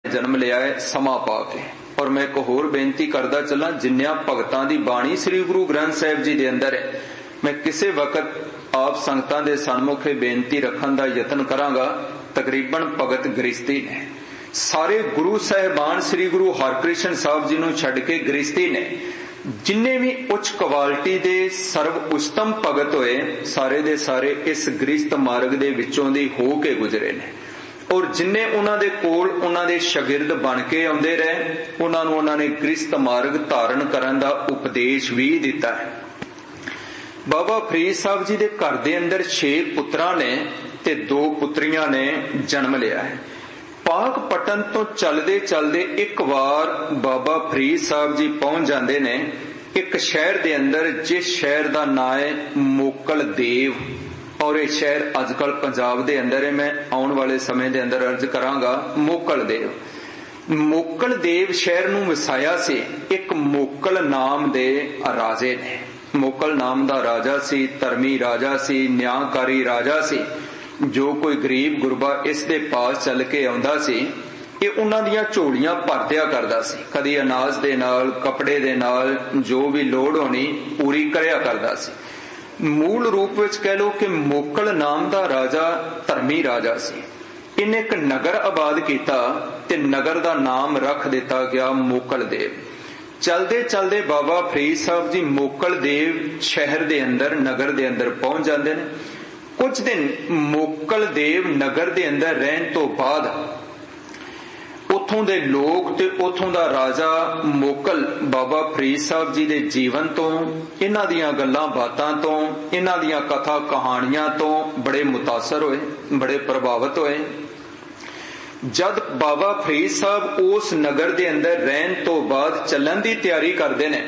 जन्म लिया है समा पा के। और मैं एक होर बेनती करदा चला, जिन्नियां भगतां दी बाणी श्री गुरु ग्रंथ साहिब जी दे अंदर है, मैं किसी वक्त आप संगतां दे सन्मुखे बेनती रखण दा यतन करांगा। तकरीबन भगत गृहस्थी ने सारे गुरु साहिबान श्री गुरु हरकृष्ण साहब जी नूं छड्ड के गृहस्थी ने जिन्ने भी उच्च क्वालिटी दे सर्व उच्चतम भगत होए सारे दे सारे इस गृहस्थ मार्ग दे विचों दी हो के गुजरे ने। और जिन्ने उन्हां दे कोल उन्हां दे शागिर्द बन के आउंदे रहे उन्हां नूं उन्हां ने गृहस्थ मार्ग धारण करन दा उपदेश भी दिता है। बाबा फरीद साहब जी दे घर दे अंदर 6 पुत्रां ने ते 2 पुत्रियां ने जन्म लिया है। पाक पटन तो चलदे चलदे एक बार बाबा फरीद साहब जी पहुंच जाते ने एक शहर दे अंदर, जिस शहर का नाम है मोकल देव। और यह शहर अजकल पंजाब दे अंदर है। मैं आने वाले समय दे अंदर अर्ज करांगा मोकल देव। मोकल देव शहर नूं वसाया से एक मोकल नाम दे राजे ने। मोकल नाम दा राजा सी, धर्मी राजा सी, न्यायकारी राजा सी। जो कोई गरीब गुरबा इस दे पास चल के आउंदा सी, ये उन्हां दियां झोलियां भर दिया करदा सी। कदी अनाज दे नाल, कपड़े दे नाल जो भी लोड़ होनी पूरी करया करदा सी। मूल रूप विच कह लो कि मोकल नाम दा राजा धर्मी राजा सी। इन्हें एक नगर आबाद किया ते नगर दा नाम रख दिता गया मोकल देव। चलदे चलदे बाबा फरीद साहब जी मोकल देव शहर दे अंदर, नगर दे अंदर पहुंच जाते हैं। कुछ दिन मोकल देव नगर दे अंदर रहन तो बाद उथों दे लोग ते उथों दा राजा मोकल बाबा फरीद साहब जी दे जीवन तो, इन्हां दियां गल्लां बातां तो, इन्हां दियां कथा कहानियां तो बड़े मुतासर होए, बड़े प्रभावित होए। जद बाबा फरीद साहब उस नगर दे अंदर रहन तो बाद चलन दी तैयारी करते ने,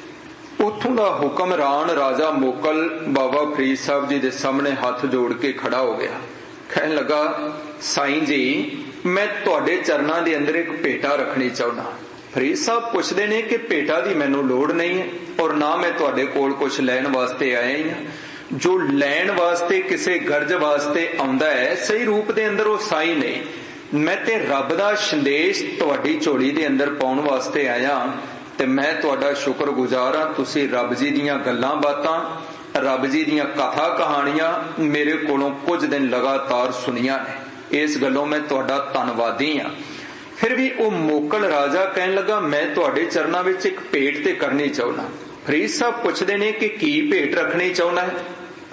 उथों दा हुक्मरान राजा मोकल बाबा फरीद साहब जी दे सामने हाथ जोड़ के खड़ा हो गया। कहने लगा, साईं जी मैं तुहाडे चरनां दे अंदर एक भेटा रखनी चाहुंदा। फरीद साहब पुछदे ने कि भेटा दी मैनूं लोड़ नहीं है और ना मैं तुहाडे कोल कुछ लैण वास्ते आया ही हां। जो लैण वास्ते किसे गर्ज वास्ते आउंदा है सही रूप दे अंदर वो साईं ने। मैं ते रब दा संदेश तुहाडी झोली दे अंदर पाउण वास्ते आया ते मैं तुहाडा शुक्रगुजार हां। तुसीं रब जी दीयां गल्लां बातां, रब जी दीयां कथा कहानियां मेरे कोलों कुछ दिन लगातार सुनियां ने। इस गल्लों मैं तुहाडा धन्नवादी हां। फिर भी वो मोकल राजा कहने लगा, मैं तुहाडे चरनां विच एक भेंट ते करनी चाहुंदा। फरीद साहब पुछदे ने कि की भेंट रखनी चाहुंदा है।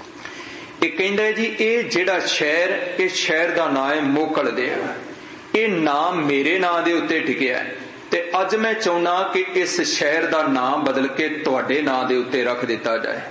ये कहंदा है जी, ये जिहड़ा शहर, इस शहर दा नाम है मोकल देव। ये नाम मेरे नाम दे उत्ते टिकिया है ते अज मैं चाहुंदा कि इस शहर दा नाम बदल के तुहाडे नाम दे उत्ते रख दिता जाए।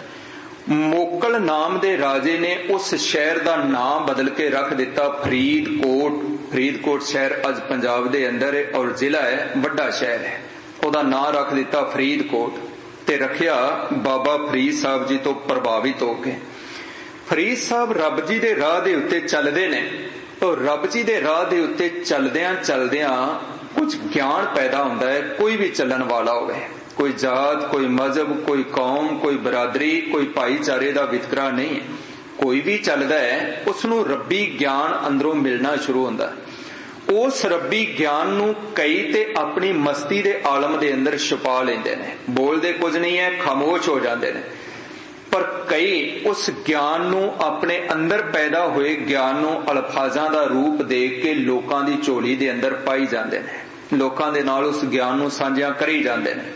मोकल नाम दे राजे ने उस शहर दा नाम बदल के रख दिता फरीदकोट। फरीदकोट शहर अज पंजाब दे अंदर है और जिला है, वड्डा शहर है। ओदा नाम रख दिता फरीदकोट ते रखिया बाबा फरीद साहब जी तो प्रभावित हो के। फरीद साहब रब जी दे राह दे उत्ते चलदे ने और रब जी दे राह दे उत्ते चलदियां चलदियां कुछ ज्ञान पैदा हुंदा है। कोई भी चलन वाला होवे, कोई जात, कोई मजहब, कोई कौम, कोई बरादरी, कोई भाईचारे दा वितकरा नहीं है। कोई भी चलदा है उसनूं रब्बी ज्ञान अंदरों मिलना शुरू हुंदा है। उस रब्बी ज्ञान नूं कई ते अपनी मस्ती दे आलम दे अंदर छुपा लैंदे ने। बोलदे कुछ नहीं है, खामोश हो जाते हैं। पर कई उस ज्ञान नूं अपने अंदर पैदा हुए ज्ञान नूं अल्फाजां दा रूप दे के लोकां दी झोली दे अंदर पाई जांदे ने। लोकां दे नाल उस ज्ञान नूं साझा करी जांदे ने।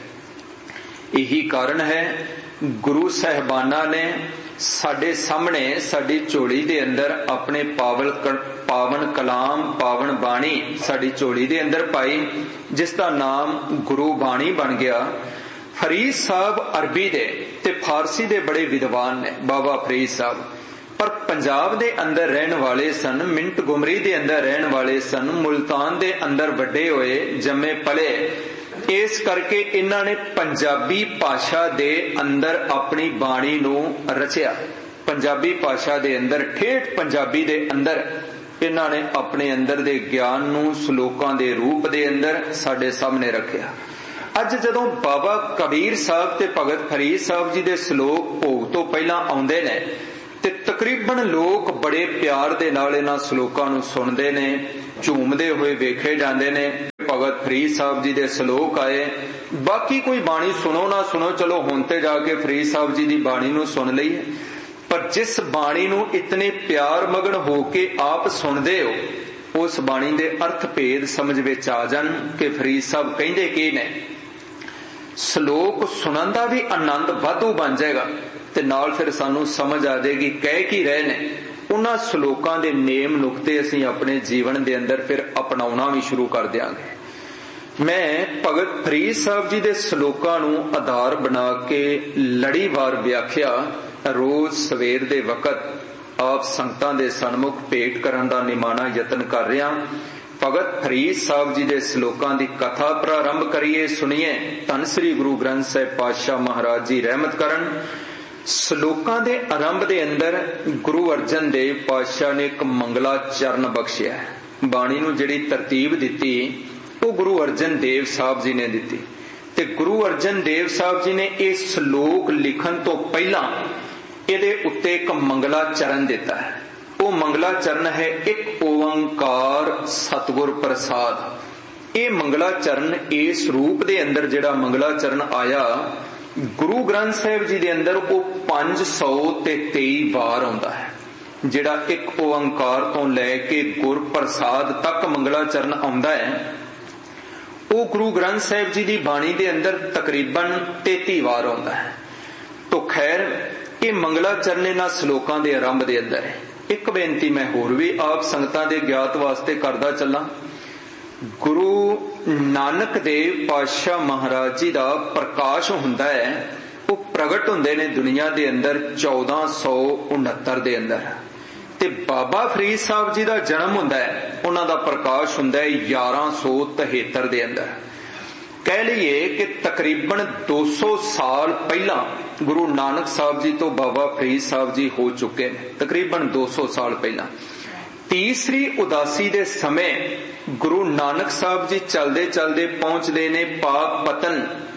यही कारण है गुरु साहिबाना ने साडे सामने साडी झोली दे अंदर अपने पावन कलाम, पावन बाणी साडी झोली दे अंदर पाई, जिसका नाम गुरु बाणी बन गया। फरीद साहब अरबी दे ते फारसी दे बड़े विद्वान ने बाबा फरीद साहब, पर पंजाब दे अंदर रहने वाले सन, मिंट गुमरी दे अंदर रहने वाले सन, मुल्तान दे अंदर वड्डे होए, जम्मे पले। इस करके इन्हां ने पंजाबी भाषा दे अंदर अपनी बाणी नूं रचिया। पंजाबी भाषा दे अंदर, ठेठ पंजाबी दे अंदर इन्हां ने अपने अंदर दे ज्ञान नूं सलोकां दे रूप दे अंदर साडे सामने रखिया। अज जदों बाबा कबीर साहब ते भगत फरीद साहब जी दे सलोक भोग तो पहला आउंदे ने ते तकरीबन लोग बड़े प्यार दे नाल इन्हां सलोकां नूं सुणदे ने, झूमदे होए वेखे जांदे ने। भगत फरीद साहब जी दे सलोक आए। बाकी कोई बाणी सुनो ना सुनो, चलो हुण ते जाके फरीद साहब जी दी बाणी नूं सुन लईए, पर जिस बाणी नूं इतने प्यार मगन होके आप सुनदे हो उस बाणी दे अर्थ भेद समझ विच आ जाण कि फरीद साहब कहिंदे की ने। सलोक सुनन दा भी आनंद वाधू बन जाएगा ते नाल फिर सानू समझ आ जाएगी कह की रहे ने। उन्हां सलोकां दे नेम नुकते असीं अपने जीवन दे अंदर फिर अपनाउणा भी शुरू कर देंगे। मैं भगत फरीद साहब जी दे सलोकां नूं आधार बना के लड़ीवार व्याख्या रोज सवेर दे वकत आप संगतां दे सन्मुख भेट करन दा निमाणा यतन कर रहा। भगत फरीद साहब जी दे सलोकां दी कथा प्रारंभ करिए, सुनिए। धन श्री गुरु ग्रंथ साहिब पातशाह महाराज जी रहमत करन। सलोकां दे आरंभ दे अंदर गुरु अर्जन देव पातशाह ने एक मंगला चरण बख्शिया है। बाणी नूं जिहड़ी तरतीब दिती वो गुरु अर्जन देव साहब जी ने दिती ते गुरु अर्जन देव साहब जी ने ये सलोक लिखण तो पहला इहदे उत्ते एक मंगला चरण दिता है। वो मंगला चरण है एक ओंकार सतगुर प्रसाद। ये मंगला चरण इस रूप दे अंदर जिहड़ा मंगला चरण आया गुरु ग्रंथ साहिब जी दे अंदर वो 523 वार आउंदा है। जिहड़ा एक ओंकार तो लैके गुर प्रसाद तक मंगला चरण आउंदा है वो गुरु ग्रंथ साहिब जी दी बाणी दे अंदर तकरीबन 33 वार आउंदा है। तो खैर ये मंगला चरण इन्हां सलोकां दे आरंभ दे अंदर है। एक बेनती मैं होर भी आप संगतां दे ज्ञात वास्ते करदा चलां। गुरु नानक देव पातशाह महाराज जी दा प्रकाश हुंदा है, वो प्रगट हुंदे ने दुनिया दे अंदर 1469 दे अंदर ते बाबा फरीद साहब जी दा जन्म हुंदा है, उन्हां दा प्रकाश हुंदा है 1173 दे अंदर। कह लीए कि तकरीबन 200 साल पहला गुरु नानक साहब जी तो बाबा फरीद साहब जी हो चुके हैं, तकरीबन 200 साल पहला। तीसरी उदासी दे समय गुरु नानक साहब जी चलदे चलदे पहुंचदे ने पाक पतन।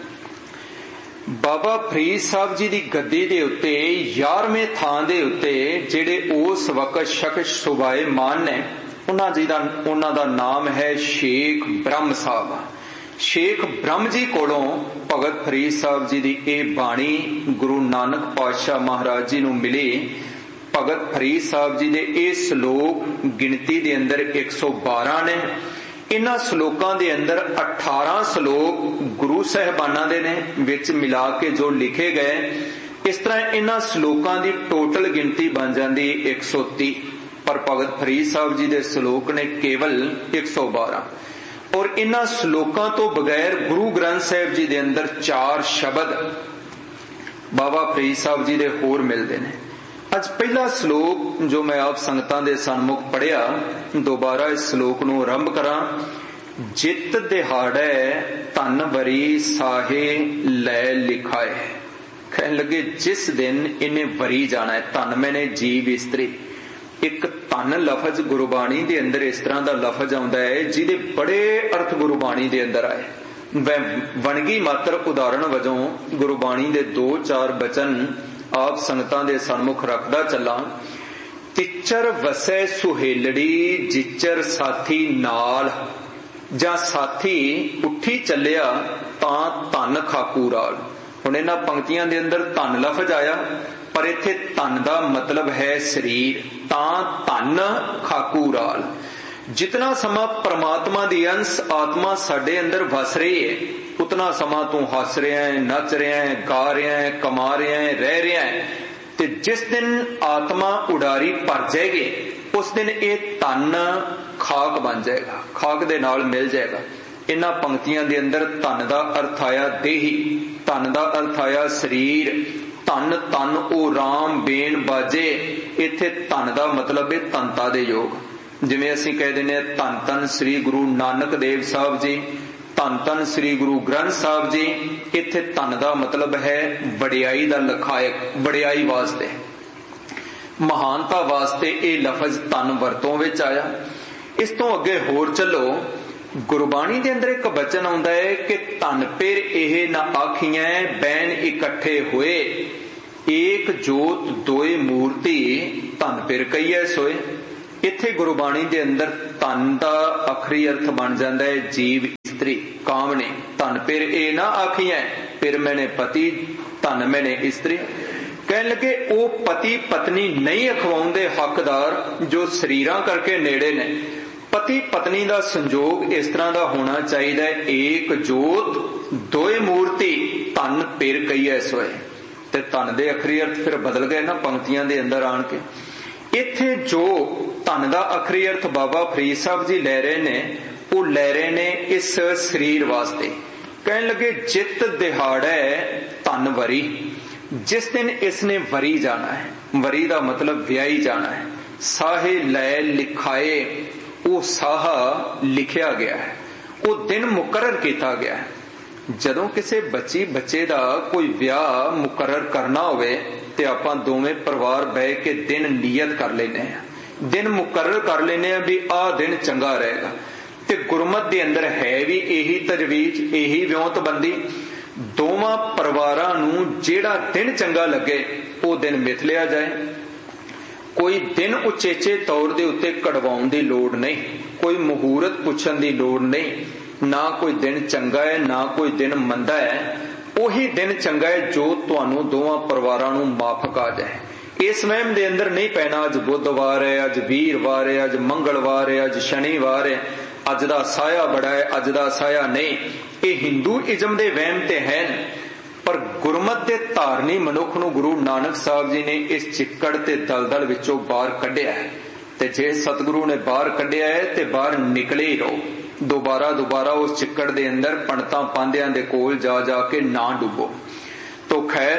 बाबा फरीद साहब जी दी गद्दी दे उत्ते 11वें थां दे उत्ते जेड़े उस वक्त शख्स सुभाए मान ने उन्हां दा नाम है शेख ब्रह्म साहब। शेख ब्रह्म जी कोलों भगत फरीद साहब जी दी ए बाणी गुरु नानक पातशाह महाराज जी नूं मिली। भगत फरीद साहब जी दे ए सलोक गिनती दे अंदर 112 ने। इन्हां सलोकां दे अंदर 18 सलोक गुरु साहिबाना दे ने विच मिला के जो लिखे गए। इस तरह इन्हां सलोकां दी टोटल गिनती बन जाती 130, पर भगत फरीद साहब जी दे सलोक ने केवल 112। और इन्हां सलोकां तो बगैर गुरु ग्रंथ साहिब जी दे अंदर 4 शब्द बाबा फरीद साहब जी दे होर मिलते हैं। अज पहला श्लोक जो मैं आप संगतां दे सन्मुख पढ़िया, दोबारा इस श्लोक नूं आरंभ करा। जित दिहाड़े धन वरी साहे लै लिखाए। कहन लगे जिस दिन इन्हें वरी जाना है, धन मैंने जीव इस्त्री। एक धन लफज गुरबाणी दे अंदर इस तरह का लफज आउंदा है जिहदे बड़े अर्थ गुरबाणी दे अंदर आए। मैं वणगी मात्र उदाहरण वजों गुरबाणी दे 2-4 बचन आप संगतां दे सन्मुख रखदा चला। तिचर वसै सुहेलड़ी जिचर साथी नाल, जां साथी उठी चलिया तां धन खाकूराल। हुण इन्हां पंक्तियां दे अंदर धन लफज आया, पर इत्थे धन दा मतलब है शरीर। तां धन खाकूराल। जितना समा परमात्मा दी अंश आत्मा साडे अंदर वस रही है, उतना समा तू हस रहा है, नच रहा है, गा रहा है, कमा रहा है, रह रहा है। ते जिस दिन आत्मा उडारी भर जाएगी उस दिन ये धन खाक बन जाएगा, खाक दे नाल मिल जाएगा। इन्हां पंक्तियां दे अंदर धन दा अर्थ आया देही, धन दा अर्थ आया शरीर। धन तन ओ राम बेन बाजे। इत्थे धन दा मतलब है धनता दे योग। जिवें असीं कह दिंदे धन धन श्री गुरु नानक देव साहब जी, धन धन श्री गुरु ग्रंथ साहब जी। इत्थे धन दा मतलब है वडियाई दा लखायक, वडियाई वास्ते, महानता वास्ते ये लफज धन वरतों विच आया। इस तो अगे होर चलो, गुरबाणी दे अंदर एक बचन आउंदा है कि धन पिर एह न आखियां बैन इकट्ठे होए, एक जोत दोए मूर्ति धन पिर कहिए सोए। इत्थे गुरबाणी दे अंदर धन दा आखरी अर्थ बन जाता है जीव इस्त्री कामनी। धन फिर ए ना आखिए फिर मैंने पति धन मैंने इस्त्री। कहने लगे वो पति पत्नी नहीं अखवाउंदे हकदार जो शरीरां करके नेड़े ने। पति पत्नी का संजोग इस तरह का होना चाहिए, एक जोत दोए मूर्ति धन फिर कई ऐ सोए। ते धन दे अखरी अर्थ फिर बदल गए ना पंक्तियां दे अंदर आन के। इत्थे जो धन का अखरी अर्थ बाबा फरीद साहब जी लै रहे ने, वो लै रहे ने इस शरीर वास्ते। कहने लगे जित दिहाड़े धन वरी, जिस दिन इसने वरी जाना है, वरी का मतलब व्याही जाना है। साहे लै लिखाए, वो साहा लिखिया गया है, वो दिन मुकर्रर किया गया है। जदों किसी बच्ची बच्चे का कोई ब्याह मुकर्रर करना होवे ते आपां दोवें परिवार बह के दिन नियत कर लेने हैं, दिन मुकर्रर कर लेने हैं भी आ दिन चंगा रहेगा। ते गुरमत दे अंदर है भी यही तजवीज, यही विਉਂਤਬੰਦੀ। दोवां परिवारां नूं जिहड़ा दिन चंगा लगे वो दिन मिथ लिया जाए। कोई दिन उचेचे तौर दे उत्ते कढ़वाउण दी लोड़ नहीं, कोई मुहूर्त पुछण दी लोड़ नहीं, ना कोई दिन चंगा है ना कोई दिन मंदा है। उही दिन चंगा है जो तुहानू दोवां परिवारां नूं माफक आ जाए। इस वहम दे अंदर नहीं पैना अज बुधवार है, अज वीरवार है, अज मंगलवार है, अज शनिवार है, अज दा साया बड़ा है, अज दा साया नहीं। ये हिंदू इजम दे वहम ते हैं, पर गुरमत दे धारनी मनुख नूं गुरु नानक साहब जी ने इस चिक्कड़ ते दलदल विचों बाहर कढिया है। ते जे सतगुरु ने बाहर कढिया है ते बाहर निकले ही रहो। दोबारा दोबारा उस चिक्कड़ दे अंदर पंडितां पांदियां दे कोल जा जाके ना डुबो। तो खैर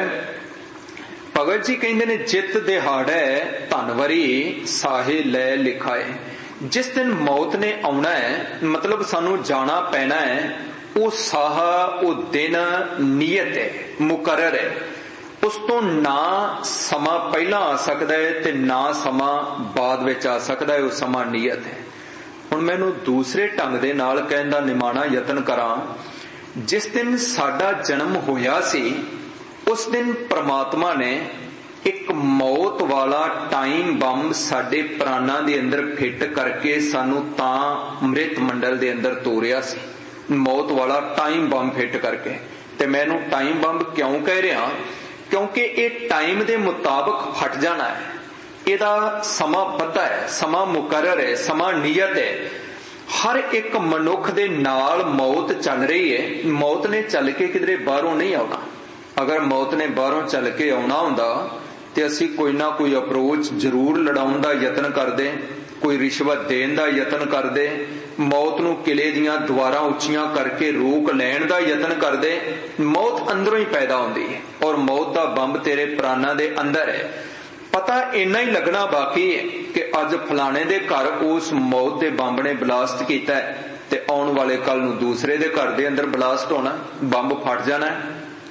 भगत जी कहंदे ने जित दिहाड़े धनवरी साहे लै लिखाए। जिस दिन मौत ने आउणा है, मतलब सानू जाना पैना है, वो साहा वो दिन नियत है, मुकर्रर है। उस तो ना समा पहला आ सकता है ते ना समा बाद विच आ सकता है, वो समा नियत है। हुण मैनूं दूसरे ढंग दे नाल कहण दा निमाणा यतन करां। जिस दिन साडा जन्म होया सी उस दिन परमात्मा ने एक मौत वाला टाइम बंब साडे प्राणां दे अंदर फिट करके सानू तां मृत मंडल दे अंदर तोरिया सी। मौत वाला टाइम बंब फिट करके। ते मैनू टाइम बंब क्यों कह रहा? क्योंकि ये टाइम दे मुताबिक फट जाना है। इहदा समा पता है, समा मुकर्रर है, समा नियत है। हर एक मनुख दे नाल मौत चल रही है। मौत ने चल के किधरे बाहरों नहीं आना। अगर मौत ने बाहरों चल के आना हुंदा ते असीं कोई ना कोई अप्रोच जरूर लड़ाउण दा यतन करदे, कोई रिश्वत देण दा यतन करदे, मौत नूं किले दीआं दीवारां उच्चियां करके रोक लैण दा यतन करदे। मौत अंदरों ही पैदा हुंदी है और मौत दा बंब तेरे प्राणां दे अंदर है। पता इन्ना ही लगना बाकी है कि अज फलाने दे घर उस मौत दे बंब ने ब्लास्ट किया है ते आउण वाले कल नूं दूसरे दे घर दे अंदर ब्लास्ट होना, बंब फट जाना है।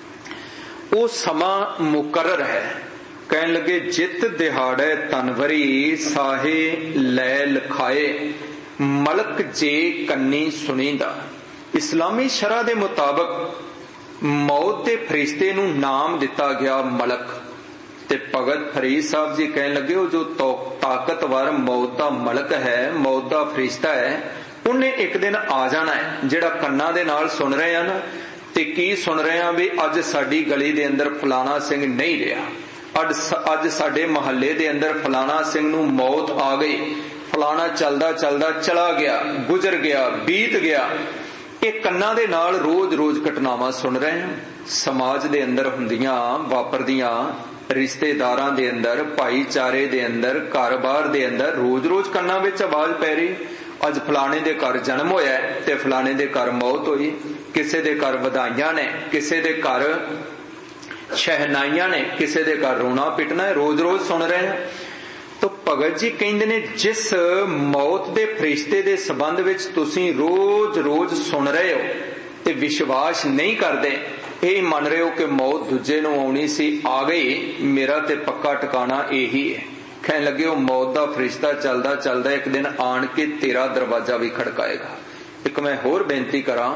वो समा मुकर्रर है। कहन लगे जित दिहाड़े तनवरी साहे लै लिखाए, मलक जे कन्नी सुनींदा। इस्लामी शरह दे मुताबिक मौत दे फरिश्ते नूं नाम दिता गया मलक। ते भगत फरीद साहब जी कहन लगे वो जो ताकतवर मौत दा मलक है, मौत दा फरिश्ता है, उन्हें एक दिन आ जाना है। जिहड़ा कन्ना दे नाल सुन रहे हैं ना, ते की सुन रहे हैं भी अज साडी गली दे अंदर फलाना सिंह नहीं रहा, अज साडे महल्ले दे अंदर फलाना सिंह नूं मौत आ गई, फलाना चलदा चलदा चला गया, गुजर गया, बीत गया। ये कन्ना दे नाल रोज रोज घटनावां सुन रहे हैं। समाज दे अंदर हुंदियां वापरदियां रिश्तेदारां दे अंदर, भाईचारे दे अंदर, कारोबार दे अंदर रोज रोज कन्ना विच आवाज पै रही, अज फलाने दे घर जन्म होया ते फलाने दे घर मौत हुई, किसे दे घर वधाइयां ने, किसे दे घर शहनाइयां ने, किसे दे घर रोना पिटना है, रोज रोज सुन रहे हैं। तो भगत जी कहंदे ने जिस मौत दे फरिश्ते दे संबंध विच तुसीं रोज रोज सुन रहे हो ते विश्वास नहीं करदे, यही मन रहे हो कि मौत दूजे नूं आउणी सी, आ गई, मेरा ते पक्का ठिकाना यही है। कहने लगे वो मौत दा फरिश्ता चलदा चलदा एक दिन आन के तेरा दरवाजा भी खड़काएगा। एक मैं होर बेनती करां,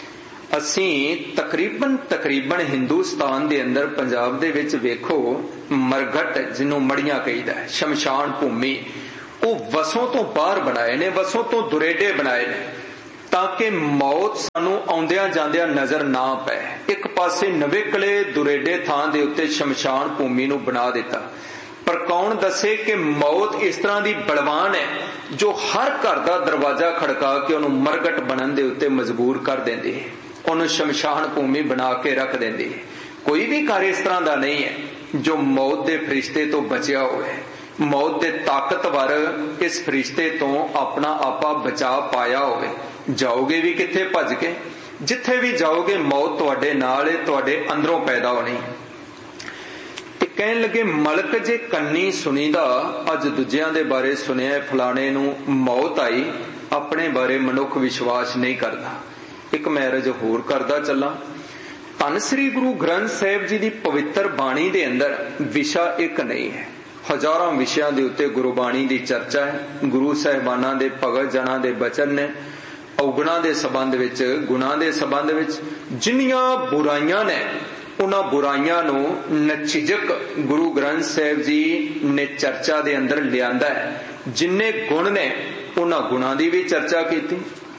असीं तकरीबन हिंदुस्तान दे अंदर पंजाब दे विच वेखो मरघट जिन्हों मड़ियां कहीदा है, शमशान भूमि, ਉਹ ਵਸੋਂ ਤੋਂ ਬਾਹਰ ਬਣਾਏ ਨੇ, ਵਸੋਂ ਤੋਂ ਦੁਰੇਡੇ ਬਣਾਏ ਨੇ, ਤਾਂ ਕਿ ਮੌਤ ਸਾਨੂੰ ਆਉਂਦਿਆਂ ਜਾਂਦਿਆਂ ਨਜ਼ਰ ਨਾ ਪਏ। ਇੱਕ ਪਾਸੇ ਨਵੇਕਲੇ ਦੁਰੇਡੇ ਥਾਂ ਦੇ ਉੱਤੇ ਸ਼ਮਸ਼ਾਨ ਭੂਮੀ ਨੂੰ ਬਣਾ ਦਿੱਤਾ। ਪਰ ਕੌਣ ਦੱਸੇ ਕਿ ਮੌਤ ਇਸ ਤਰ੍ਹਾਂ ਦੀ ਬਲਵਾਨ ਹੈ ਜੋ ਹਰ ਘਰ ਦਾ ਦਰਵਾਜ਼ਾ ਖੜਕਾ ਕੇ ਉਹਨੂੰ ਮਰਗਟ ਬਣਨ ਦੇ ਉੱਤੇ ਮਜਬੂਰ ਕਰ ਦਿੰਦੀ ਹੈ, ਉਹਨੂੰ ਸ਼ਮਸ਼ਾਨ ਭੂਮੀ ਬਣਾ ਕੇ ਰੱਖ ਦਿੰਦੀ ਹੈ। ਕੋਈ ਵੀ ਘਰ ਇਸ ਤਰ੍ਹਾਂ ਦਾ ਨਹੀਂ ਹੈ ਜੋ ਮੌਤ ਦੇ ਫਰਿਸ਼ਤੇ ਤੋਂ ਬਚਿਆ ਹੋਵੇ। ਮੌਤ ਦੇ ਤਾਕਤਵਰ ਇਸ ਫਰਿਸ਼ਤੇ ਤੋਂ ਆਪਣਾ ਆਪਾ ਬਚਾ ਪਾਇਆ ਹੋਵੇ। ਜਾਓਗੇ ਵੀ ਕਿੱਥੇ ਭੱਜ ਕੇ? ਜਿੱਥੇ ਵੀ ਜਾਓਗੇ ਮੌਤ ਤੁਹਾਡੇ ਨਾਲ ਹੈ, ਤੁਹਾਡੇ ਅੰਦਰੋਂ ਪੈਦਾ ਹੋਣੀ। ਤੇ ਕਹਿਣ ਲੱਗੇ ਮਲਕ ਜੇ ਕੰਨੀ ਸੁਣੀਦਾ, ਅੱਜ ਦੂਜਿਆਂ ਦੇ ਬਾਰੇ ਸੁਣਿਆ ਫਲਾਣੇ ਨੂੰ ਮੌਤ ਆਈ, ਆਪਣੇ ਬਾਰੇ ਮਨੁੱਖ ਵਿਸ਼ਵਾਸ ਨਹੀਂ ਕਰਦਾ। ਇੱਕ ਮੈਰਿਜ ਹੋਰ ਕਰਦਾ ਚੱਲਾਂ। ਧੰਨ ਸ੍ਰੀ ਗੁਰੂ ਗ੍ਰੰਥ ਸਾਹਿਬ ਜੀ ਦੀ ਪਵਿੱਤਰ ਬਾਣੀ ਦੇ ਅੰਦਰ ਵਿਸ਼ਾ ਇੱਕ ਨਹੀਂ ਹੈ, ਹਜ਼ਾਰਾਂ ਵਿਸ਼ਿਆਂ ਦੇ ਉੱਤੇ ਗੁਰਬਾਣੀ ਦੀ ਚਰਚਾ ਹੈ। ਗੁਰੂ ਸਾਹਿਬਾਨਾਂ ਦੇ ਭਗਤ ਜਨਾਂ ਦੇ ਬਚਨ ਨੇ। ਔਗੁਣਾਂ ਦੇ ਸੰਬੰਧ ਵਿੱਚ, ਗੁਣਾਂ ਦੇ ਸੰਬੰਧ ਵਿੱਚ ਜਿੰਨੀਆਂ ਬੁਰਾਈਆਂ ਨੇ, ਉਹਨਾਂ ਬੁਰਾਈਆਂ ਨੂੰ ਨਚਿਜਕ ਗੁਰੂ ਗ੍ਰੰਥ ਸਾਹਿਬ ਜੀ ਨੇ ਚਰਚਾ ਦੇ ਅੰਦਰ ਲਿਆਂਦਾ ਹੈ। ਜਿੰਨੇ ਗੁਣ ਨੇ ਉਹਨਾਂ ਗੁਣਾਂ ਦੀ ਵੀ ਚਰਚਾ ਕੀਤੀ।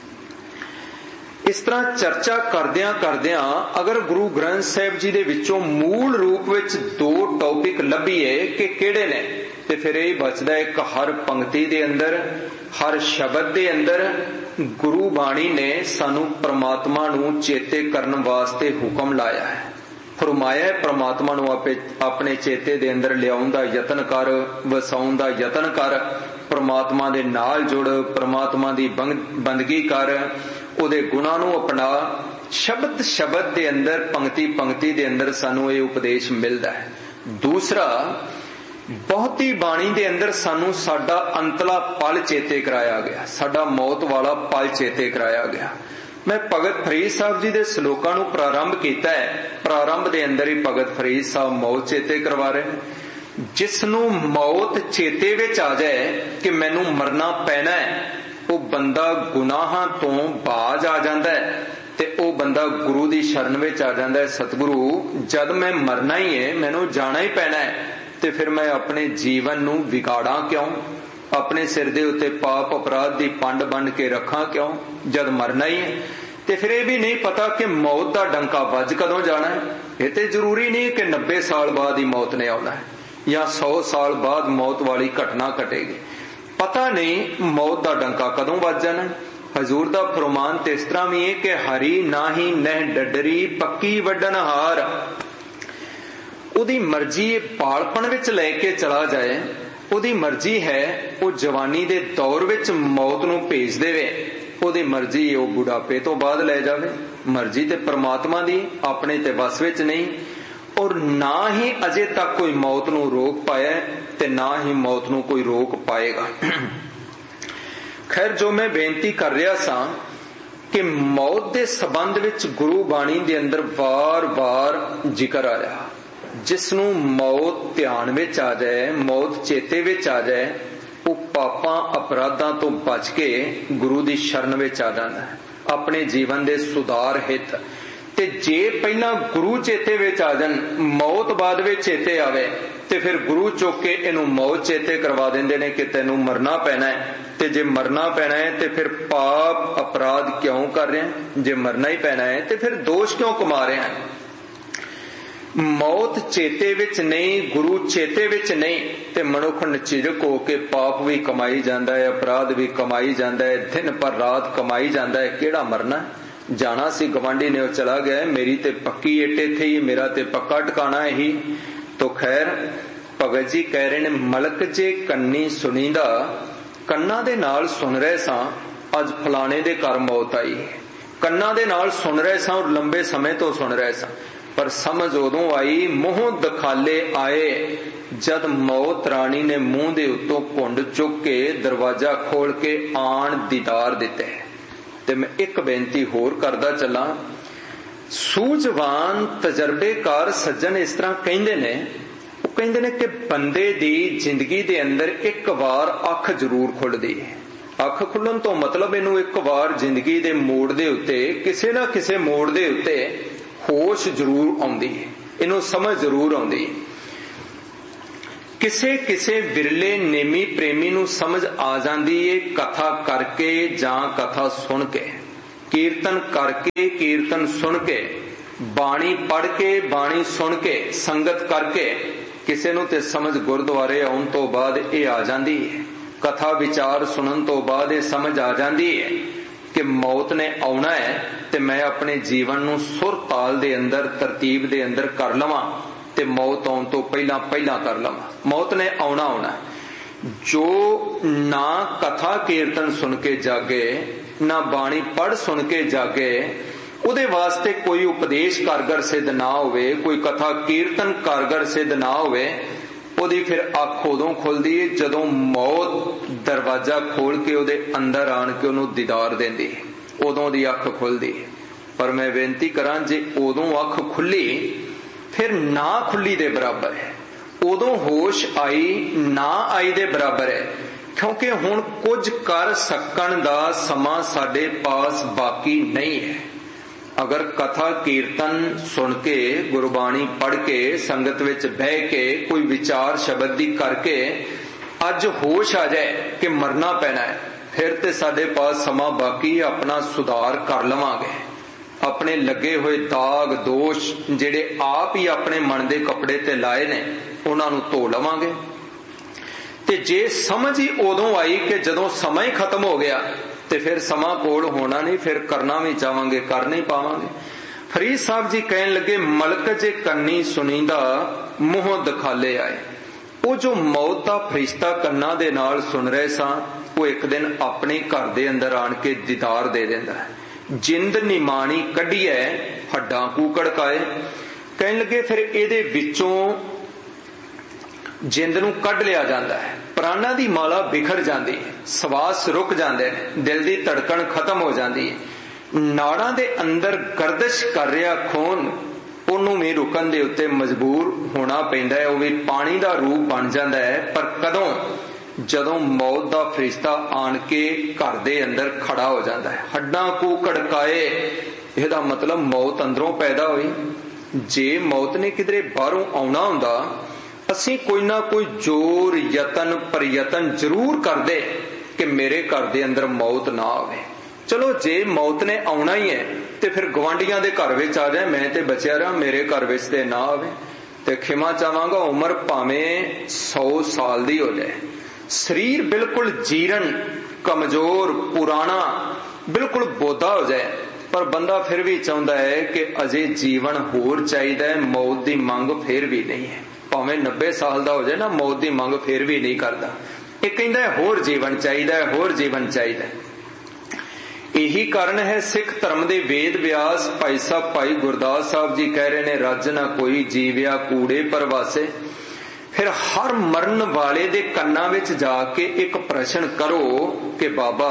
ਇਸ ਤਰ੍ਹਾਂ ਚਰਚਾ ਕਰਦਿਆਂ ਕਰਦਿਆਂ ਅਗਰ ਗੁਰੂ ਗ੍ਰੰਥ ਸਾਹਿਬ ਜੀ ਦੇ ਵਿੱਚੋਂ ਮੂਲ ਰੂਪ ਵਿੱਚ 2 ਟੌਪਿਕ ਲੱਭੀਏ ਕਿ ਕਿਹੜੇ ਨੇ, ਤੇ ਫਿਰ ਇਹ ਬਚਦਾ ਇੱਕ ਹਰ ਪੰਕਤੀ ਦੇ ਅੰਦਰ, ਹਰ ਸ਼ਬਦ ਦੇ ਅੰਦਰ ਗੁਰੂ ਬਾਣੀ ਨੇ ਸਾਨੂੰ ਪ੍ਰਮਾਤਮਾ ਨੂੰ ਚੇਤੇ ਕਰਨ ਵਾਸਤੇ ਹੁਕਮ ਲਾਇਆ ਹੈ, ਫਰਮਾਇਆ ਹੈ ਪ੍ਰਮਾਤਮਾ ਨੂੰ ਆਪਣੇ ਚੇਤੇ ਦੇ ਅੰਦਰ ਲਿਆਉਣ ਦਾ ਯਤਨ ਕਰ, ਵਸਾਉਣ ਦਾ ਯਤਨ ਕਰ, ਪ੍ਰਮਾਤਮਾ ਦੇ ਨਾਲ ਜੁੜ, ਪ੍ਰਮਾਤਮਾ ਦੀ ਬੰਦਗੀ ਕਰ, ਉਹਦੇ ਗੁਣਾਂ ਨੂੰ ਅਪਣਾ। ਸ਼ਬਦ ਸ਼ਬਦ ਦੇ ਅੰਦਰ, ਪੰਕਤੀ ਪੰਕਤੀ ਦੇ ਅੰਦਰ ਸਾਨੂੰ ਇਹ ਉਪਦੇਸ਼ ਮਿਲਦਾ ਹੈ। ਦੂਸਰਾ, ਬਹੁਤੀ ਬਾਣੀ ਦੇ ਅੰਦਰ ਸਾਨੂੰ ਸਾਡਾ ਅੰਤਲਾ ਪਲ ਚੇਤੇ ਕਰਾਇਆ ਗਿਆ, ਸਾਡਾ ਮੌਤ ਵਾਲਾ ਪਲ ਚੇਤੇ ਕਰਾਇਆ ਗਿਆ। ਮੈਂ ਭਗਤ ਫਰੀਦ ਸਾਹਿਬ ਜੀ ਦੇ ਸ਼ਲੋਕਾਂ ਨੂੰ ਪ੍ਰਾਰੰਭ ਕੀਤਾ ਹੈ। ਪ੍ਰਾਰੰਭ ਦੇ ਅੰਦਰ ਹੀ ਭਗਤ ਫਰੀਦ ਸਾਹਿਬ ਮੌਤ ਚੇਤੇ ਕਰਵਾ ਰਹੇ ਨੇ। ਜਿਸ ਨੂੰ ਮੌਤ ਚੇਤੇ ਵਿੱਚ ਆ ਜਾਏ ਕਿ ਮੈਨੂੰ ਮਰਨਾ ਪੈਣਾ ਹੈ, ਉਹ ਬੰਦਾ ਗੁਨਾਹਾਂ ਤੋਂ ਬਾਜ਼ ਆ ਜਾਂਦਾ ਹੈ ਤੇ ਉਹ ਬੰਦਾ ਗੁਰੂ ਦੀ ਸ਼ਰਨ ਵਿੱਚ ਆ ਜਾਂਦਾ ਹੈ। ਸਤਿਗੁਰੂ, ਜਦ ਮੈਂ ਮਰਨਾ ਹੀ ਹੈ, ਮੈਨੂੰ ਜਾਣਾ ਹੀ ਪੈਣਾ ਹੈ, ਤੇ ਫਿਰ ਮੈਂ ਆਪਣੇ ਜੀਵਨ ਨੂੰ ਵਿਗਾੜਾਂ ਕਿਉਂ? ਆਪਣੇ ਸਿਰ ਦੇ ਉੱਤੇ ਪਾਪ ਅਪਰਾਧ ਦੀ ਪੰਡ ਬੰਨ ਕੇ ਰੱਖਾਂ ਕਿਉਂ ਜਦ ਮਰਨਾ ਹੀ ਹੈ? ਤੇ ਫਿਰ ਇਹ ਵੀ ਨਹੀਂ ਪਤਾ ਕਿ ਮੌਤ ਦਾ ਡੰਕਾ ਵੱਜ ਕਦੋਂ ਜਾਣਾ ਹੈ। ਇਹ ਤੇ ਜ਼ਰੂਰੀ ਨਹੀਂ ਕਿ 90 ਸਾਲ ਬਾਅਦ ਹੀ ਮੌਤ ਨੇ ਆਉਣਾ ਹੈ ਜਾਂ 100 ਸਾਲ ਬਾਅਦ ਮੌਤ ਵਾਲੀ ਘਟਨਾ ਘਟੇਗੀ। ਪਤਾ ਨਹੀਂ ਮੌਤ ਦਾ ਡੰਕਾ ਕਦੋਂ ਵੱਜ ਜਾਣਾ। ਹਜ਼ੂਰ ਦਾ ਫਰਮਾਨ ਤੇ ਇਸ ਤਰ੍ਹਾਂ ਵੀ ਹੈ ਕਿ ਹਰੀ ਨਾਹੀ ਨਹਿ ਡੱਡਰੀ ਪੱਕੀ ਵੱਢਣ ਹਾਰ। ਉਹਦੀ ਮਰਜ਼ੀ ਬਾਲਪਣ ਵਿੱਚ ਲੈ ਕੇ ਚਲਾ ਜਾਏ, ਉਹਦੀ ਮਰਜ਼ੀ ਹੈ ਉਹ ਜਵਾਨੀ ਦੇ ਦੌਰ ਵਿੱਚ ਮੌਤ ਨੂੰ ਭੇਜ ਦੇਵੇ, ਉਹਦੀ ਮਰਜ਼ੀ ਉਹ ਬੁਢਾਪੇ ਤੋਂ ਬਾਅਦ ਲੈ ਜਾਵੇ। ਮਰਜ਼ੀ ਤੇ ਪ੍ਰਮਾਤਮਾ ਦੀ, ਆਪਣੇ ਤੇ ਵਸ ਵਿੱਚ ਨਹੀਂ। ਔਰ ਨਾ ਹੀ ਅਜੇ ਤੱਕ ਕੋਈ ਮੌਤ ਨੂੰ ਰੋਕ ਪਾਇਆ ਤੇ ਨਾ ਹੀ ਮੌਤ ਨੂੰ ਕੋਈ ਰੋਕ ਪਾਏਗਾ। ਖੈਰ, ਜੋ ਮੈਂ ਬੇਨਤੀ ਕਰ ਰਿਹਾ ਸਾਂ ਕਿ ਮੌਤ ਦੇ ਸੰਬੰਧ ਵਿੱਚ ਗੁਰੂ ਬਾਣੀ ਦੇ ਅੰਦਰ ਵਾਰ-ਵਾਰ ਜ਼ਿਕਰ ਆਇਆ। ਜਿਸ ਨੂੰ ਮੌਤ ਧਿਆਨ ਵਿੱਚ ਆ ਜਾਏ, ਮੌਤ ਚੇਤੇ ਵਿੱਚ ਆ ਜਾਏ, ਉਹ ਪਾਪਾਂ ਅਪਰਾਧਾਂ ਤੋਂ ਬਚ ਕੇ ਗੁਰੂ ਦੀ ਸ਼ਰਨ ਵਿੱਚ ਆ ਜਾਂਦਾ ਹੈ ਆਪਣੇ ਜੀਵਨ ਦੇ ਸੁਧਾਰ ਹਿੱਤ। ਤੇ ਜੇ ਪਹਿਲਾਂ ਗੁਰੂ ਚੇਤੇ ਵਿੱਚ ਆ ਜਾਣ, ਮੌਤ ਬਾਅਦ ਵਿੱਚ ਚੇਤੇ ਆਵੇ, ਤੇ ਫਿਰ ਗੁਰੂ ਚੁੱਕ ਕੇ ਇਹਨੂੰ ਮੌਤ ਚੇਤੇ ਕਰਵਾ ਦਿੰਦੇ ਨੇ ਕਿ ਤੈਨੂੰ ਮਰਨਾ ਪੈਣਾ ਹੈ। ਤੇ ਜੇ ਮਰਨਾ ਪੈਣਾ ਹੈ ਤੇ ਫਿਰ ਪਾਪ ਅਪਰਾਧ ਕਿਉਂ ਕਰ ਰਿਹਾ? ਜੇ ਮਰਨਾ ਹੀ ਪੈਣਾ ਹੈ ਤੇ ਫਿਰ ਦੋਸ਼ ਕਿਉਂ ਕਮਾ ਰਿਹਾ? ਮੌਤ ਚੇਤੇ ਵਿੱਚ ਨਹੀਂ, ਗੁਰੂ ਚੇਤੇ ਵਿੱਚ ਨਹੀਂ, ਤੇ ਮਨੁੱਖ ਨਚਿਜਕ ਹੋ ਕੇ ਪਾਪ ਵੀ ਕਮਾਈ ਜਾਂਦਾ ਹੈ, ਅਪਰਾਧ ਵੀ ਕਮਾਈ ਜਾਂਦਾ ਹੈ, ਦਿਨ ਪਰ ਰਾਤ ਕਮਾਈ ਜਾਂਦਾ ਹੈ। ਕਿਹੜਾ ਮਰਨਾ? ਜਾਣਾ ਸੀ, ਗਵਾਂਢੀ ਨੇ ਉਹ ਚਲਾ ਗਿਆ, ਮੇਰੀ ਤੇ ਪੱਕੀ ਏਟ ਇੱਥੇ ਹੀ, ਮੇਰਾ ਤੇ ਪੱਕਾ ਟਿਕਾਣਾ ਇਹੀ। ਤੋ ਖੈਰ, ਭਗਤ ਜੀ ਕਹਿ ਰਹੇ ਨੇ ਮਲਕ ਜੇ ਕੰਨੀ ਸੁਣੀਦਾ, ਕੰਨਾਂ ਦੇ ਨਾਲ ਸੁਣ ਰਹੇ ਸਾਂ ਅੱਜ ਫਲਾਣੇ ਦੇ ਘਰ ਮੌਤ ਆਈ, ਕੰਨਾਂ ਦੇ ਨਾਲ ਸੁਣ ਰਹੇ ਸਾਂ ਔਰ ਲੰਬੇ ਸਮੇਂ ਤੋਂ ਸੁਣ ਰਹੇ ਸਾਂ, ਪਰ ਸਮਝ ਉਦੋਂ ਆਈ, ਮੂੰਹ ਦਿਖਾਲੇ ਆਏ ਜਦ ਮੌਤ ਰਾਣੀ ਨੇ ਮੂੰਹ ਦੇ ਉੱਤੋਂ ਘੁੰਡ ਚੁੱਕ ਕੇ ਦਰਵਾਜ਼ਾ ਖੋਲ ਕੇ ਆਣ ਦੀਦਾਰ ਦਿੱਤੇ। ਤੇ ਮੈਂ ਇੱਕ ਬੇਨਤੀ ਹੋਰ ਕਰਦਾ ਚੱਲਾਂ। ਸੂਝਵਾਨ ਤਜਰਬੇਕਾਰ ਸੱਜਣ ਇਸ ਤਰ੍ਹਾਂ ਕਹਿੰਦੇ ਨੇ, ਉਹ ਕਹਿੰਦੇ ਨੇ ਕਿ ਬੰਦੇ ਦੀ ਜ਼ਿੰਦਗੀ ਦੇ ਅੰਦਰ ਇੱਕ ਵਾਰ ਅੱਖ ਜ਼ਰੂਰ ਖੁੱਲਦੀ ਹੈ। ਅੱਖ ਖੁੱਲਣ ਤੋਂ ਮਤਲਬ ਇਹਨੂੰ ਇੱਕ ਵਾਰ ਜ਼ਿੰਦਗੀ ਦੇ ਮੋੜ ਦੇ ਉੱਤੇ, ਕਿਸੇ ਨਾ ਕਿਸੇ ਮੋੜ ਦੇ ਉੱਤੇ ਹੋਸ਼ ਜ਼ਰੂਰ ਆਉਂਦੀ ਹੈ, ਇਹਨੂੰ ਸਮਝ ਜ਼ਰੂਰ ਆਉਂਦੀ ਹੈ ਕਿਸੇ ਕਿਸੇ ਵਿਰਲੇ ਨੇਮੀ ਪ੍ਰੇਮੀ ਨੂੰ ਸਮਝ ਆ ਜਾਂਦੀ ਏ ਕਥਾ ਕਰਕੇ ਜਾਂ ਕਥਾ ਸੁਣ ਕੇ, ਕੀਰਤਨ ਕਰਕੇ, ਕੀਰਤਨ ਸੁਣ ਕੇ, ਬਾਣੀ ਪੜ੍ਹ ਕੇ, ਬਾਣੀ ਸੁਣ ਕੇ, ਸੰਗਤ ਕਰਕੇ। ਕਿਸੇ ਨੂੰ ਤੇ ਸਮਝ ਗੁਰਦੁਆਰੇ ਆਉਣ ਤੋਂ ਬਾਅਦ ਇਹ ਆ ਜਾਂਦੀ ਹੈ, ਕਥਾ ਵਿਚਾਰ ਸੁਣਨ ਤੋਂ ਬਾਅਦ ਇਹ ਸਮਝ ਆ ਜਾਂਦੀ ਹੈ ਕਿ ਮੌਤ ਨੇ ਆਉਣਾ ਹੈ ਤੇ ਮੈਂ ਆਪਣੇ ਜੀਵਨ ਨੂੰ ਸੁਰ ਤਾਲ ਦੇ ਅੰਦਰ, ਤਰਤੀਬ ਦੇ ਅੰਦਰ ਕਰ ਲਵਾਂ ਤੇ ਮੌਤ ਆਉਣ ਤੋਂ ਪਹਿਲਾਂ ਕਰ ਲਵਾਂ। ਮੌਤ ਨੇ ਆਉਣਾ। ਜੋ ਨਾ ਕਥਾ ਕੀਰਤਨ ਸੁਣ ਕੇ ਜਾਗੇ, ਨਾ ਬਾਣੀ ਪੜ੍ਹ ਸੁਣ ਕੇ ਜਾਗੇ, ਉਹਦੇ ਵਾਸਤੇ ਕੋਈ ਉਪਦੇਸ਼ ਕਾਰਗਰ ਸਿੱਧ ਨਾ ਹੋਵੇ, ਕੋਈ ਕਥਾ ਕੀਰਤਨ ਕਾਰਗਰ ਸਿੱਧ ਨਾ ਹੋਵੇ। ਉਹਦੀ ਫਿਰ ਅੱਖ ਉਦੋਂ ਖੁੱਲਦੀ ਹੈ ਜਦੋਂ ਮੌਤ ਦਰਵਾਜ਼ਾ ਖੋਲ ਕੇ ਉਹਦੇ ਅੰਦਰ ਆਣ ਕੇ ਉਹਨੂੰ ਦੀਦਾਰ ਦਿੰਦੀ, ਉਦੋਂ ਦੀ ਅੱਖ ਖੁੱਲਦੀ। ਪਰ ਮੈਂ ਬੇਨਤੀ ਕਰਾਂ, ਜੇ ਉਦੋਂ ਅੱਖ ਖੁੱਲੀ ਫਿਰ ਨਾ ਖੁੱਲੀ ਦੇ ਬਰਾਬਰ ਹੈ, ਉਦੋਂ ਹੋਸ਼ ਆਈ ਨਾ ਆਈ ਦੇ ਬਰਾਬਰ ਹੈ। ਕਿਉਂਕਿ ਹੁਣ ਕੁਝ ਕਰ ਸਕਣ ਦਾ ਸਮਾਂ ਸਾਡੇ ਪਾਸ ਬਾਕੀ ਨਹੀਂ ਹੈ। ਅਗਰ ਕਥਾ ਕੀਰਤਨ ਸੁਣ ਕੇ, ਗੁਰਬਾਣੀ ਪੜ੍ਹ ਕੇ, ਸੰਗਤ ਵਿੱਚ ਬਹਿ ਕੇ, ਕੋਈ ਵਿਚਾਰ ਸ਼ਬਦ ਦੀ ਕਰਕੇ ਅੱਜ ਹੋਸ਼ ਆ ਜਾਏ ਕਿ ਮਰਨਾ ਪੈਣਾ ਹੈ, ਫਿਰ ਤੇ ਸਾਡੇ ਪਾਸ ਸਮਾਂ ਬਾਕੀ, ਆਪਣਾ ਸੁਧਾਰ ਕਰ ਲਵਾਂਗੇ। ਆਪਣੇ ਲੱਗੇ ਹੋਏ ਦਾਗ ਦੋਸ਼ ਜਿਹੜੇ ਆਪ ਹੀ ਆਪਣੇ ਮਨ ਦੇ ਕੱਪੜੇ ਤੇ ਲਾਏ ਨੇ, ਉਹਨਾਂ ਨੂੰ ਧੋ ਲਵਾਂਗੇ। ਤੇ ਜੇ ਸਮਝ ਹੀ ਉਦੋਂ ਆਈ ਕਿ ਜਦੋਂ ਸਮਾਂ ਹੀ ਖਤਮ ਹੋ ਗਿਆ, ਤੇ ਫਿਰ ਸਮਾਂ ਕੋਲ ਹੋਣਾ ਨਹੀਂ, ਫਿਰ ਕਰਨਾ ਵੀ ਚਾਹਾਂਗੇ ਕਰ ਨਹੀਂ ਪਾਵਾਂਗੇ। ਫਰੀਦ ਸਾਹਿਬ ਜੀ ਕਹਿਣ ਲੱਗੇ, ਮਲਕ ਜੇ ਕੰਨੀ ਸੁਣੀਂਦਾ ਮੂੰਹ ਦਿਖਾਲੇ ਆਏ। ਉਹ ਜੋ ਮੌਤ ਦਾ ਫਰਿਸ਼ਤਾ ਕੰਨਾਂ ਦੇ ਨਾਲ ਸੁਣ ਰਹੇ ਸਾਂ, ਉਹ ਇੱਕ ਦਿਨ ਆਪਣੇ ਘਰ ਦੇ ਅੰਦਰ ਆਣ ਕੇ ਦੀਦਾਰ ਦੇ ਦਿੰਦਾ ਹੈ। ਜਿੰਦ ਨਿਮਾਣੀ ਕੱਢੀਐ ਹੱਡਾਂ ਕੂਕੜ ਕਾਏ। ਕਹਿਣ ਲੱਗੇ ਫਿਰ ਇਹਦੇ ਵਿੱਚੋਂ ਜਿੰਦ ਨੂੰ ਕੱਢ ਲਿਆ ਜਾਂਦਾ ਹੈ, ਪ੍ਰਾਣਾਂ ਦੀ ਮਾਲਾ ਬਿਖਰ ਜਾਂਦੀ ਹੈ, ਸਵਾਸ ਰੁਕ ਜਾਂਦੇ ਨੇ, ਦਿਲ ਦੀ ਧੜਕਣ ਖਤਮ ਹੋ ਜਾਂਦੀ ਹੈ, ਨਾੜਾਂ ਦੇ ਅੰਦਰ ਗਰਦਸ਼ ਕਰ ਰਿਹਾ ਖੂਨ, ਉਹਨੂੰ ਵੀ ਰੁਕਣ ਦੇ ਉੱਤੇ ਮਜਬੂਰ ਹੋਣਾ ਪੈਂਦਾ ਹੈ। ਉਹ ਵੀ ਪਾਣੀ ਦਾ ਰੂਪ ਬਣ ਜਾਂਦਾ ਹੈ। ਪਰ ਕਦੋਂ? ਜਦੋਂ ਮੌਤ ਦਾ ਫਰਿਸ਼ਤਾ ਆਣ ਕੇ ਘਰ ਦੇ ਅੰਦਰ ਖੜਾ ਹੋ ਜਾਂਦਾ ਹੈ। ਹੱਡਾਂ ਕੂ ਕੜਕਾਏ, ਇਹਦਾ ਮਤਲਬ ਮੌਤ ਅੰਦਰੋਂ ਪੈਦਾ ਹੋਈ। ਜੇ ਮੌਤ ਨੇ ਕਿਧਰੇ ਬਾਹਰੋਂ ਆਉਣਾ ਹੁੰਦਾ, ਅਸੀਂ ਕੋਈ ਨਾ ਕੋਈ ਜ਼ੋਰ, ਯਤਨ, ਪ੍ਰਯਤਨ ਜ਼ਰੂਰ ਕਰਦੇ ਕਿ ਮੇਰੇ ਘਰ ਦੇ ਅੰਦਰ ਮੌਤ ਨਾ ਆਵੇ। ਚਲੋ ਜੇ ਮੌਤ ਨੇ ਆਉਣਾ ਹੀ ਹੈ ਤੇ ਫਿਰ ਗਵਾਂਢੀਆਂ ਦੇ ਘਰ ਵਿੱਚ ਆ ਜਾਏ, ਮੈਂ ਤੇ ਬਚਿਆ ਰਹਾ, ਮੇਰੇ ਘਰ ਵਿੱਚ ਤੇ ਨਾ ਆਵੇ। ਤੇ ਖਿਮਾ ਚਾਹਾਂਗਾ, ਉਮਰ ਭਾਵੇਂ 100 ਸਾਲ ਦੀ ਹੋ ਜਾਏ, ਸਰੀਰ ਬਿਲਕੁਲ ਜੀਰਨ, ਕਮਜ਼ੋਰ, ਪੁਰਾਣਾ, ਬਿਲਕੁਲ ਬੋਧਾ ਹੋ ਜਾਏ, ਪਰ ਬੰਦਾ ਫਿਰ ਵੀ ਚਾਹੁੰਦਾ ਹੈ ਕਿ ਅਜੇ ਜੀਵਨ ਹੋਰ ਚਾਹੀਦਾ ਹੈ। ਮੌਤ ਦੀ ਮੰਗ ਫਿਰ ਵੀ ਨਹੀਂ ਹੈ। ਭਾਵੇਂ 90 ਸਾਲ ਦਾ ਹੋ ਜਾਏ ਨਾ, ਮੌਤ ਦੀ ਮੰਗ ਫਿਰ ਵੀ ਨਹੀਂ ਕਰਦਾ। ਇਹ ਕਹਿੰਦਾ ਹੈ ਹੋਰ ਜੀਵਨ ਚਾਹੀਦਾ ਹੈ, ਹੋਰ ਜੀਵਨ ਚਾਹੀਦਾ ਹੈ। ਇਹੀ ਕਾਰਨ ਹੈ ਸਿੱਖ ਧਰਮ ਦੇ ਵੇਦ ਵਿਆਸ ਭਾਈ ਸਾਹਿਬ, ਭਾਈ ਗੁਰਦਾਸ ਸਾਹਿਬ ਜੀ ਕਹਿ ਰਹੇ ਨੇ, ਰੱਜ ਨਾ ਕੋਈ ਜੀਵਿਆ ਕੂੜੇ ਪਰਵਾਸੇ। ਫਿਰ ਹਰ ਮਰਨ ਵਾਲੇ ਦੇ ਕੰਨਾਂ ਵਿੱਚ ਜਾ ਕੇ ਇੱਕ ਪ੍ਰਸ਼ਨ ਕਰੋ ਕਿ ਬਾਬਾ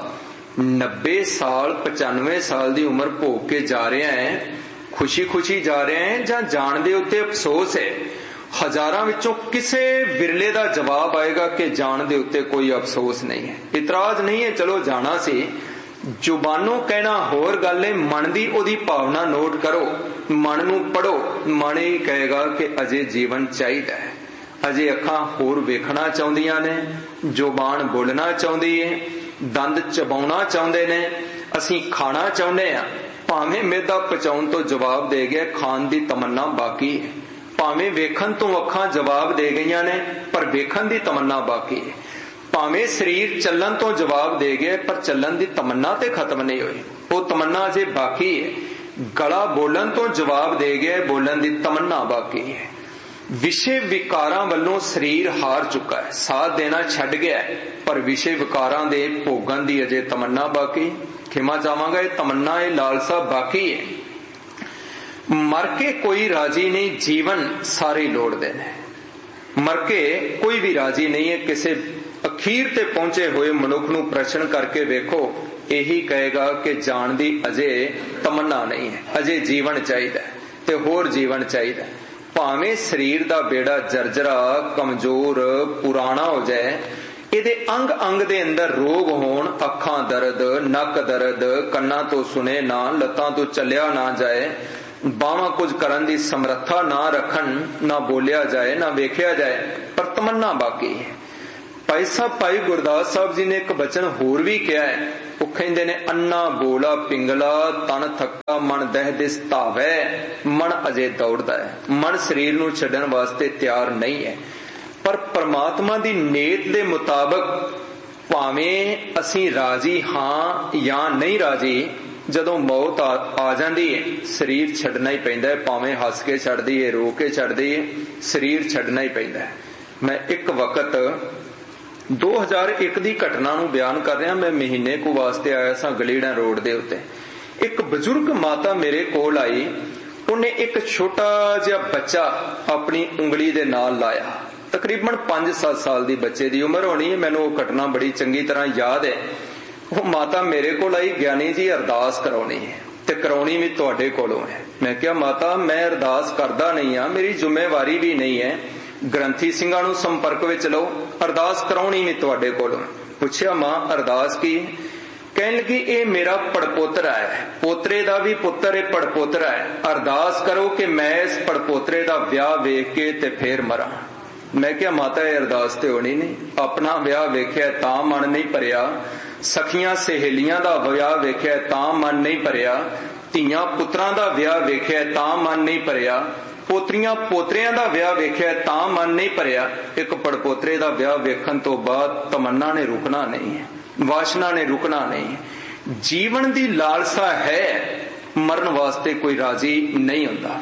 90 ਸਾਲ 95 ਸਾਲ ਦੀ ਉਮਰ ਭੋਗ ਕੇ ਜਾ ਰਿਹਾ ਹੈ, ਖੁਸ਼ੀ ਖੁਸ਼ੀ ਜਾ ਰਿਹਾ ਹੈ ਜਾਂ ਜਾਣ ਦੇ ਉੱਤੇ ਅਫਸੋਸ ਹੈ? ਹਜ਼ਾਰਾਂ ਵਿੱਚੋਂ ਕਿਸੇ ਵਿਰਲੇ ਦਾ ਜਵਾਬ ਆਏਗਾ ਕਿ ਜਾਣ ਦੇ ਉੱਤੇ ਕੋਈ ਅਫਸੋਸ ਨਹੀਂ ਹੈ, ਇਤਰਾਜ਼ ਨਹੀਂ ਹੈ, ਚਲੋ ਜਾਣਾ ਸੀ। ਜ਼ੁਬਾਨੋਂ ਕਹਿਣਾ ਹੋਰ ਗੱਲ ਹੈ, ਮਨ ਦੀ ਉਹਦੀ ਭਾਵਨਾ ਨੋਟ ਕਰੋ, ਮਨ ਨੂੰ ਪੜੋ। ਮਨ ਇਹ ਕਹੇਗਾ ਕਿ ਅਜੇ ਜੀਵਨ ਚਾਹੀਦਾ ਹੈ, ਅਜੇ ਅੱਖਾਂ ਹੋਰ ਵੇਖਣਾ ਚਾਹੁੰਦੀਆਂ ਨੇ, ਜ਼ੁਬਾਨ ਬੋਲਣਾ ਚਾਹੁੰਦੀ ਹੈ, ਦੰਦ ਚਬਾਉਣਾ ਚਾਹੁੰਦੇ ਨੇ, ਅਸੀਂ ਖਾਣਾ ਚਾਹੁੰਦੇ ਹਾਂ। ਭਾਵੇਂ ਮਿਹਦਾ ਪਚਾਉਣ ਤੋਂ ਜਵਾਬ ਦੇ ਗਿਆ, ਖਾਣ ਦੀ ਤਮੰਨਾ ਬਾਕੀ ਹੈ। ਭਾਵੇਂ ਵੇਖਣ ਤੋਂ ਅੱਖਾਂ ਜਵਾਬ ਦੇ ਗਈਆਂ ਨੇ, ਪਰ ਵੇਖਣ ਦੀ ਤਮੰਨਾ ਬਾਕੀ ਹੈ। ਭਾਵੇਂ ਸਰੀਰ ਚੱਲਣ ਤੋਂ ਜਵਾਬ ਦੇ ਗਿਆ, ਪਰ ਚੱਲਣ ਦੀ ਤਮੰਨਾ ਤੇ ਖਤਮ ਨਹੀਂ ਹੋਈ, ਉਹ ਤਮੰਨਾ ਅਜੇ ਬਾਕੀ ਹੈ। ਗਲਾ ਬੋਲਣ ਤੋਂ ਜਵਾਬ ਦੇ ਗਿਆ, ਬੋਲਣ ਦੀ ਤਮੰਨਾ ਬਾਕੀ ਹੈ। ਵਿਸ਼ੇ ਵਿਕਾਰਾਂ ਵੱਲੋਂ ਸਰੀਰ ਹਾਰ ਚੁੱਕਾ ਹੈ, ਸਾਥ ਦੇਣਾ ਛੱਡ ਗਿਆ, ਪਰ ਵਿਸ਼ੇ ਵਿਕਾਰਾਂ ਦੇ ਭੋਗਣ ਦੀ ਅਜੇ ਤਮੰਨਾ ਬਾਕੀ। ਖਿਮਾ ਚਾਹਾਂਗਾ, ਇਹ ਤਮੰਨਾ, ਇਹ ਲਾਲਸਾ ਬਾਕੀ ਹੈ। ਮਰ ਕੇ ਕੋਈ ਰਾਜੀ ਨਹੀਂ, ਜੀਵਨ ਸਾਰੇ ਲੋੜਦੇ ਨੇ। ਮਰ ਕੇ ਕੋਈ ਵੀ ਰਾਜੀ ਨਹੀਂ ਹੈ। ਕਿਸੇ ਅਖੀਰ ਤੇ ਪਹੁੰਚੇ ਹੋਏ ਮਨੁੱਖ ਨੂੰ ਪ੍ਰਸ਼ਨ ਕਰਕੇ ਵੇਖੋ, ਇਹੀ ਕਹੇਗਾ ਕਿ ਜਾਣ ਦੀ ਅਜੇ ਤਮੰਨਾ ਨਹੀਂ ਹੈ, ਅਜੇ ਜੀਵਨ ਚਾਹੀਦਾ ਤੇ ਹੋਰ ਜੀਵਨ ਚਾਹੀਦਾ। ਭਾਵੇਂ ਸਰੀਰ ਦਾ ਬੇੜਾ ਜਰਜਰਾ, ਕਮਜ਼ੋਰ, ਪੁਰਾਣਾ ਹੋ ਜਾਏ, ਇਹਦੇ ਅੰਗ ਅੰਗ ਦੇ ਅੰਦਰ ਰੋਗ ਹੋਣ, ਅੱਖਾਂ ਦਰਦ, ਨੱਕ ਦਰਦ, ਕੰਨਾਂ ਤੋਂ ਸੁਣੇ ਨਾ, ਲੱਤਾਂ ਤੋਂ ਚੱਲਿਆ ਨਾ ਜਾਏ, बावां कुछ करन दी समर्था ना रखन, ना बोलिया जाए ना वेख्या जाए, पर तमन्ना बाकी है। भाई साहब भाई गुरदास साहब जी ने एक वचन होर भी कहा है, वो कहंदे ने अन्ना बोला पिंगला तन थक्का मन दह दिस धावै, मन अजे दौड़दा है। मन शरीर नूं छड्डण वास्ते तैयार नहीं है, पर परमात्मा दी नेत दे मुताबक भावें असीं राजी हां या नहीं राजी, जदों मौत आ जाती है शरीर छड्डना ही पैंदा है। भावें हस के छड्ड दईए रो के छड्ड दईए, शरीर छड्डना ही पैंदा है। मैं एक वक्त 2001 की घटना नूं बयान कर रहा। मैं महीने को वास्ते आया सा गलीड़ा रोड दे उत्ते। एक बजुर्ग माता मेरे कोल आई, उन्हें एक छोटा जिहा बच्चा अपनी उंगली दे नाल लाया, तकरीबन 5-7 साल की बच्चे की उम्र होनी है। मैनूं वो घटना बड़ी चंगी तरह याद है। वो माता मेरे को आई, ज्ञानी जी अरदास कराउणी है ते कराउणी भी तुहाडे कोलों है। मैं कहा माता मैं अरदास करदा नहीं हाँ, मेरी जिम्मेवारी भी नहीं है, ग्रंथी सिंघां नूं संपर्क विच लो, अरदास कराउणी भी तुहाडे कोलों। पुछया मां अरदास की? कहण लगी ये मेरा पड़पोतरा है, पोतरे दा भी पुत्र है, पड़पोतरा है, अरदास करो कि मैं इस पड़पोतरे दा विआह वेख के ते फिर मरां। मैं क्या माता ये अरदास ते होनी नहीं, अपना विआह वेख्या तां मन नहीं भरिया, सखियां सहेलियां दा विआह वेख्या तां मन नहीं भरिया, धीआं पुत्रां दा विआह वेख्या तां मन नहीं भरिया, पोतरियां पोतरियां दा विआह वेख्या तां मन नहीं भरिया। एक पड़पोतरे दा विआह वेखण तो बाद तमन्ना ने रुकना नहीं है, वासना ने रुकना नहीं है। जीवन दी लालसा है, मरण वास्ते कोई राजी नहीं हुंदा।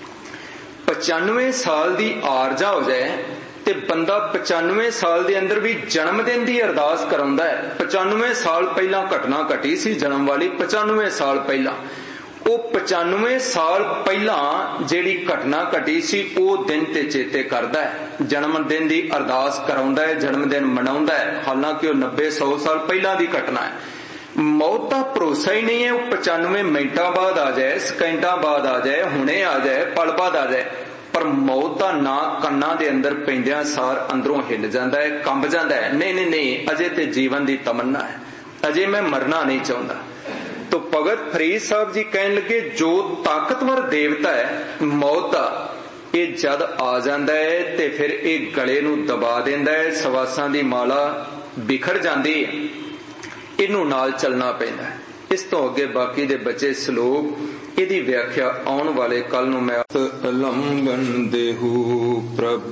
95 साल दी आरजा हो जाए ते बंदा 95 साल दे अंदर भी जन्मदिन दी अरदास कराउंदा है। 95 साल पहला घटना घटी सी जन्म वाली, 95 साल पहला, वो 95 साल पहला जेड़ी घटना घटी सी वो दिन ते चेते करदा है, जन्मदिन दी अरदास कराउंदा है, जन्मदिन मनाउंदा है, हालांकि वो 90-100 साल पहला दी घटना है। मौत का भरोसा ही नहीं है, वो 95 मिनटा बाद आ जाए, सेकंडा बाद आ जाए, हुणे आ जाए, पल बाद आ जाए, पर मौत का ना कन्ना दे अंदर पैंदियां सार अंदरों हिल जाता है, कंब जाता है। नहीं नहीं नहीं, अजे ते जीवन की तमन्ना है, अजे मैं मरना नहीं चाहता। तो भगत फरीद साहब जी कहने लगे जो ताकतवर देवता है मौत का, ये जद आ जाता है ते फिर ये गले नूं दबा देंदा है, सवासां दी माला बिखर जाती है, इनू नाल चलना पैंदा है। इस तो अगे बाकी दे बचे श्लोक इहदी व्याख्या आउण वाले कल नूं मैं लंबन देहु प्रभ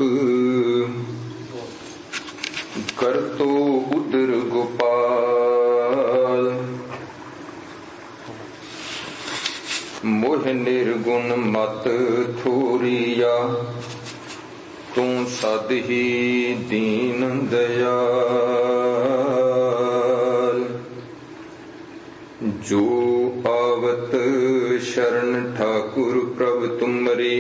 करतो उदर गोपाल मोह निर्गुण मत थोरिया तू सद ही दीन दयाल जो आवत शरण ठाकुर प्रभ तुमरी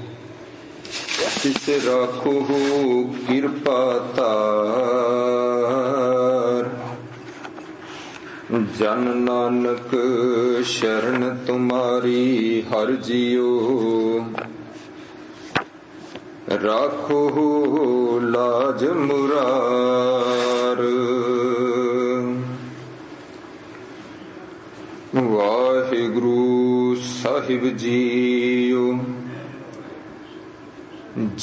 तिस राखो हो कृपा तार जन नानक शरण तुम्हारी हर जियो राखो हो लाज मुरार। वाहिगुरु साहिब जीओ